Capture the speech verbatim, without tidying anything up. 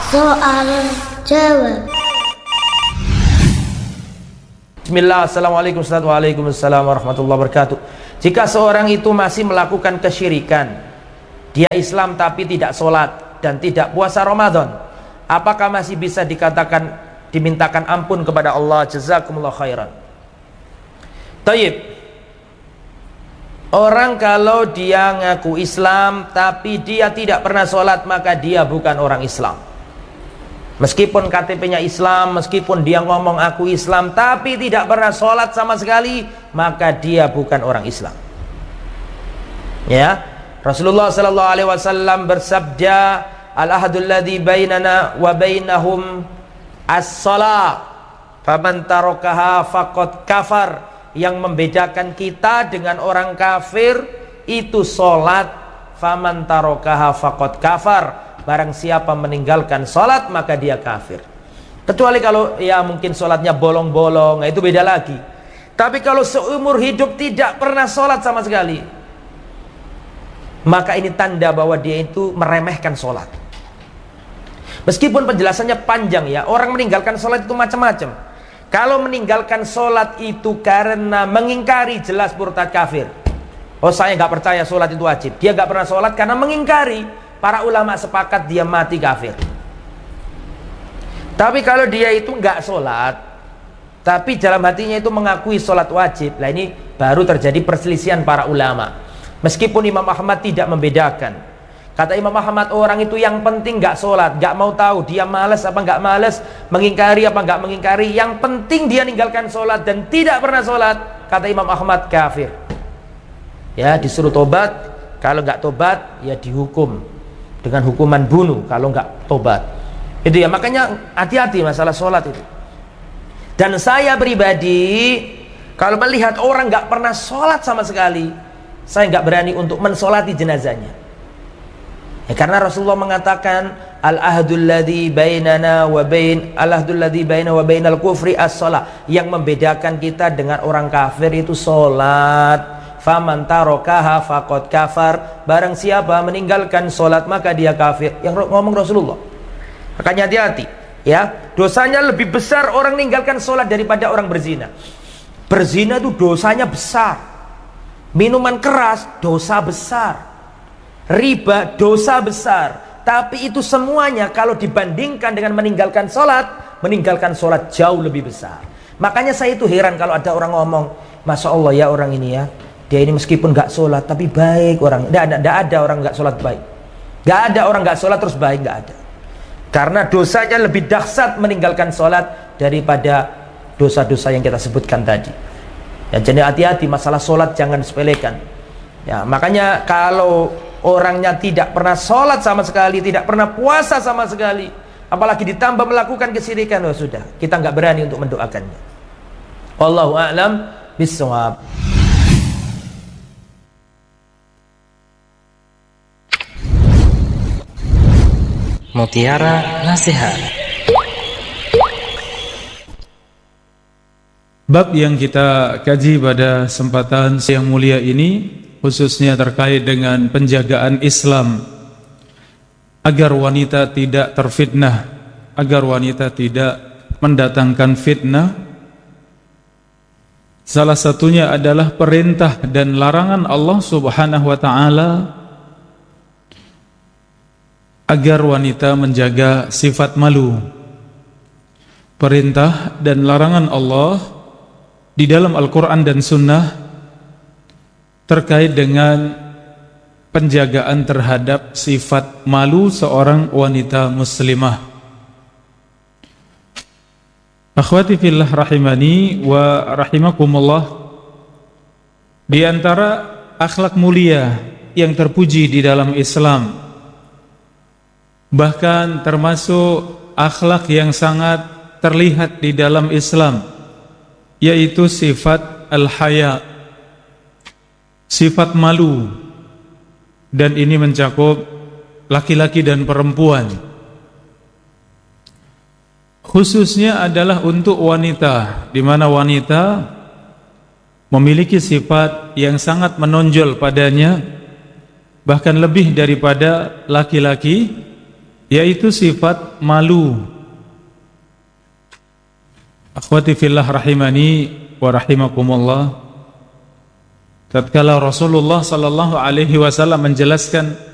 Soal jawab. Bismillah, assalamualaikum warahmatullahi warahmatullahi wabarakatuh. Jika seorang itu masih melakukan kesyirikan, dia Islam tapi tidak sholat dan tidak puasa Ramadan, apakah masih bisa dikatakan dimintakan ampun kepada Allah? Jazakumullah khairan. Tayyib, orang kalau dia ngaku Islam tapi dia tidak pernah sholat, maka dia bukan orang Islam. Meskipun K T P-nya Islam, meskipun dia ngomong aku Islam tapi tidak pernah sholat sama sekali, maka dia bukan orang Islam. Ya, Rasulullah sallallahu alaihi wasallam bersabda, al-ahadul ladzi bainana wa bainahum as-shalah, faman tarakaha faqad kafar. Yang membedakan kita dengan orang kafir itu sholat, faman tarakaha faqad kafar. Barang siapa meninggalkan sholat maka dia kafir. Kecuali kalau ya mungkin sholatnya bolong-bolong, nah itu beda lagi. Tapi kalau seumur hidup tidak pernah sholat sama sekali, maka ini tanda bahwa dia itu meremehkan sholat. Meskipun penjelasannya panjang ya, orang meninggalkan sholat itu macam-macam. Kalau meninggalkan sholat itu karena mengingkari, jelas murtad kafir. Oh, saya nggak percaya sholat itu wajib. Dia nggak pernah sholat karena mengingkari. Para ulama sepakat dia mati kafir. Tapi kalau dia itu nggak sholat, tapi dalam hatinya itu mengakui sholat wajib, lah ini baru terjadi perselisihan para ulama. Meskipun Imam Ahmad tidak membedakan. Kata Imam Ahmad, orang itu yang penting nggak sholat, nggak mau tahu dia malas apa nggak malas, mengingkari apa nggak mengingkari, yang penting dia ninggalkan sholat dan tidak pernah sholat. Kata Imam Ahmad kafir. Ya, disuruh tobat, kalau nggak tobat ya dihukum dengan hukuman bunuh kalau nggak tobat. Itu ya, makanya hati-hati masalah sholat itu. Dan saya pribadi kalau melihat orang nggak pernah sholat sama sekali, saya nggak berani untuk mensolati jenazahnya ya, karena Rasulullah mengatakan al-ahdul ladzi bainana wa bain al-ahdul ladzi baina wa bainal kufri as-shalah. Yang membedakan kita dengan orang kafir itu sholat. Faman tarakaha faqad kafar. Barang siapa meninggalkan sholat maka dia kafir. Yang ngomong Rasulullah. Makanya hati-hati ya, dosanya lebih besar orang meninggalkan sholat daripada orang berzina. Berzina itu dosanya besar. Minuman keras dosa besar. Riba dosa besar. Tapi itu semuanya kalau dibandingkan dengan meninggalkan sholat, meninggalkan sholat jauh lebih besar. Makanya saya itu heran kalau ada orang ngomong, Masya Allah ya orang ini ya, dia ini meskipun gak sholat tapi baik orang. Tidak ada, tidak ada orang gak sholat baik. Gak ada orang gak sholat terus baik, gak ada. Karena dosanya lebih dahsyat meninggalkan sholat daripada dosa-dosa yang kita sebutkan tadi. Ya, jadi hati-hati masalah sholat, jangan sepelekan. Ya, makanya kalau orangnya tidak pernah sholat sama sekali, tidak pernah puasa sama sekali, apalagi ditambah melakukan kesyirikan, oh sudah, kita nggak berani untuk mendoakannya. Wallahu a'lam bishawab. Mutiara Nasihat. Bab yang kita kaji pada kesempatan yang mulia ini khususnya terkait dengan penjagaan Islam agar wanita tidak terfitnah, agar wanita tidak mendatangkan fitnah. Salah satunya adalah perintah dan larangan Allah Subhanahu wa taala agar wanita menjaga sifat malu. Perintah dan larangan Allah di dalam Al-Quran dan Sunnah terkait dengan penjagaan terhadap sifat malu seorang wanita muslimah. Akhwati fillah rahimani wa rahimakumullah, di antara akhlak mulia yang terpuji di dalam Islam, bahkan termasuk akhlak yang sangat terlihat di dalam Islam, yaitu sifat al-haya, sifat malu. Dan ini mencakup laki-laki dan perempuan. Khususnya adalah untuk wanita, di mana wanita memiliki sifat yang sangat menonjol padanya, bahkan lebih daripada laki-laki, yaitu sifat malu. Akhwati fillah rahimani wa rahimakumullah, tatkala Rasulullah sallallahu alaihi wasallam menjelaskan